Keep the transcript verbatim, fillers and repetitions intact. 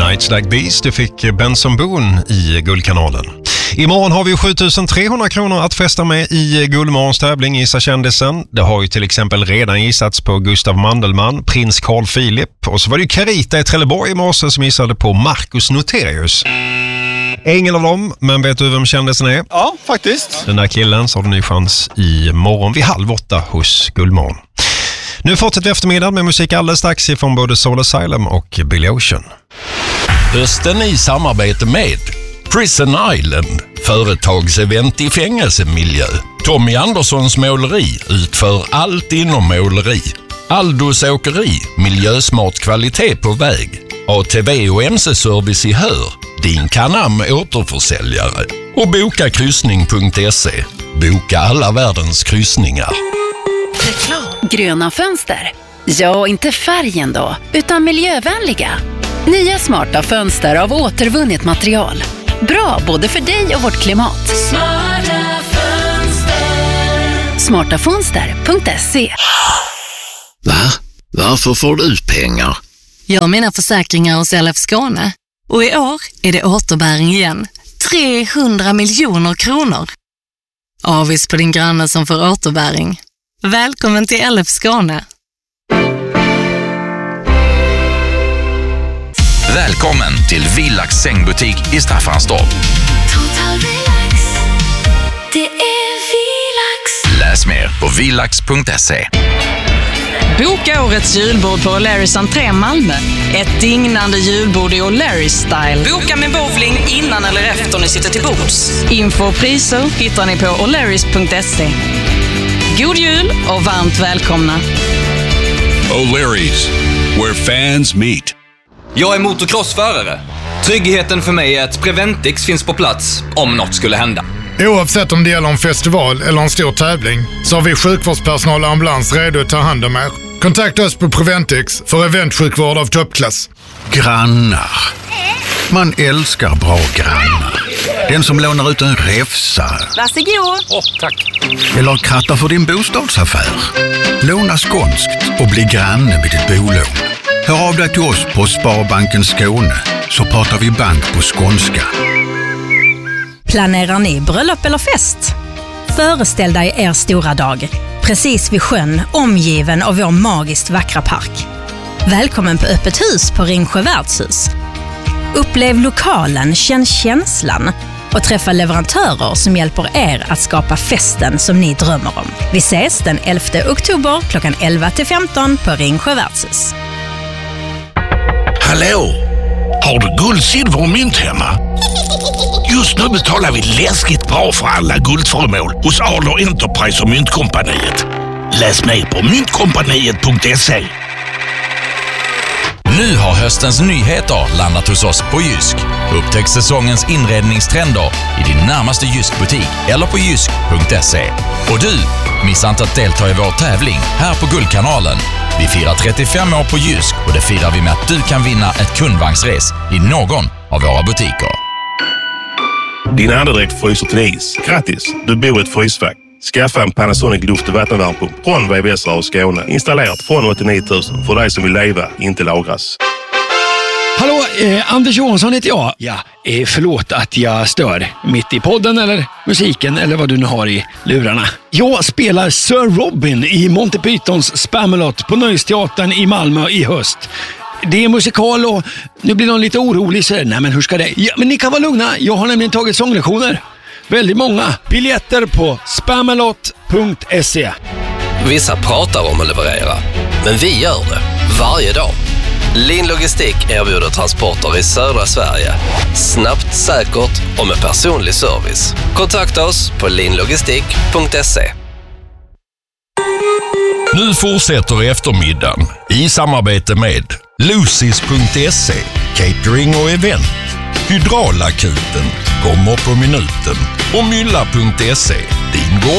Nights Like These. Du fick Benson Boone i Guldkanalen. Imorgon har vi sjutusen trehundra kronor att festa med i Guldmorgons tävling Gissa kändisen. Det har ju till exempel redan gissats på Gustav Mandelmann, prins Carl Philip, och så var det ju Carita i Trelleborg i morse som gissade på Marcus Noterius. Ingen av dem, men vet du vem kändisen är? Ja, faktiskt. Den där killen, så har du ny chans i morgon vid halv åtta hos Guldmorgon. Nu fortsätter vi eftermiddag med musik alldeles strax ifrån både Soul Asylum och Billy Ocean. Hösten i samarbete med Prison Island, företagsevent i fängelsemiljö. Tommy Anderssons måleri utför allt inom måleri. Aldos åkeri, miljösmart kvalitet på väg. A T V och M C-service i Hör, din Canam återförsäljare. Och boka kryssning punkt se. Boka alla världens kryssningar. Gröna fönster. Ja, inte färgen då, utan miljövänliga. Nya smarta fönster av återvunnet material. Bra både för dig och vårt klimat. Smarta fönster. smarta fönster punkt se. Va? Varför får du ut pengar? Jag har mina försäkringar hos L F Skåne. Och i år är det återbäring igen. trehundra miljoner kronor. Avis på din granne som får återbäring. Välkommen till L F Skåne. Välkommen till Villax sängbutik i Staffanstorp. Total relax. Det är Villax. Läs mer på villax punkt se. Boka årets julbord på O'Larrys entré Malmö. Ett dignande julbord i O'Larrys style. Boka med bowling innan eller efter ni sitter till bords. Info och priser hittar ni på o'larrys punkt se. God jul och varmt välkomna. O'Larrys, where fans meet. Jag är motocrossförare. Tryggheten för mig är att Preventix finns på plats om något skulle hända. Oavsett om det gäller en festival eller en stor tävling så har vi sjukvårdspersonal och ambulans redo att ta hand om er. Kontakta oss på Preventix för eventsjukvård av toppklass. Grannar. Man älskar bra grannar. Den som lånar ut en räfsa. Varsågod. Åh, oh, tack. Eller krattar för din bostadsaffär. Låna skånskt och bli granne med ditt bolån. Hör av dig till oss på Sparbanken Skåne så pratar vi bank på skånska. Planerar ni bröllop eller fest? Föreställ dig er stora dag. Precis vid sjön, omgiven av vår magiskt vackra park. Välkommen på öppet hus på Ringsjö värdshus. Upplev lokalen, känn känslan och träffa leverantörer som hjälper er att skapa festen som ni drömmer om. Vi ses den elfte oktober klockan elva till femton på Ringsjö värdshus. Hallå! Har du guld, silver och mynt hemma? Just nu betalar vi läskigt bra för alla guldföremål hos Arlo Enterprise och Myntkompaniet. Läs mer på myntkompaniet punkt se. Nu har höstens nyheter landat hos oss på Jysk. Upptäck säsongens inredningstrender i din närmaste Jysk-butik eller på jysk punkt se. Och du, missa inte att delta i vår tävling här på Guldkanalen. Vi firar trettiofem år på Jysk och det firar vi med att du kan vinna ett kundvagnsres i någon av våra butiker. Din andedräkt fryser till is. Grattis, du bor i ett frysfack. Skaffa en Panasonic luft- och vattenvärmepump från V V S och Skåne. Installerat från åttionio tusen för dig som vill leva, inte lagras. Hallå, eh, Anders Johansson heter jag. Ja, eh, förlåt att jag stör mitt i podden eller musiken eller vad du nu har i lurarna. Jag spelar Sir Robin i Monty Pythons Spamalot på Nöjesteatern i Malmö i höst. Det är musikal och nu blir någon lite orolig så nej men hur ska det? Ja, men ni kan vara lugna, jag har nämligen tagit sånglektioner. Väldigt många. Biljetter på spamalot punkt se. Vissa pratar om att leverera, men vi gör det varje dag. Lin Logistik erbjuder transporter i södra Sverige. Snabbt, säkert och med personlig service. Kontakta oss på linlogistik punkt se. Nu fortsätter eftermiddagen i samarbete med Lucys punkt se, catering och event. Hydraulakuten kommer på minuten och mylla punkt se, din